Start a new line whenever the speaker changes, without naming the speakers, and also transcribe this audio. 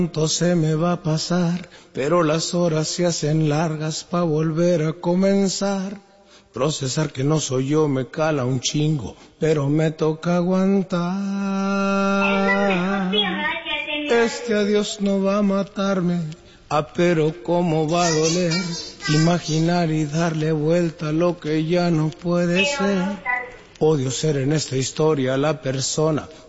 Pronto se me va a pasar, pero las horas se hacen largas pa' volver a comenzar. Procesar que no soy yo me cala un chingo, pero me toca aguantar. Este adiós no va a matarme, pero cómo va a doler. Imaginar y darle vuelta a lo que ya no puede ser. Odio ser en esta historia la persona